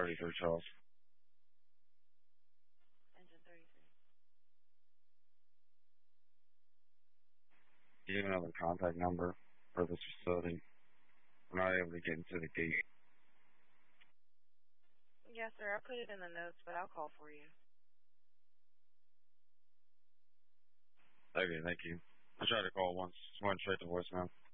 33, Charles. Engine 33. Do you have another contact number for this facility? We're not able to get into the gate. Yes, sir. I put it in the notes, but I'll call for you. Okay, thank you. I tried to call once. Went straight to voicemail.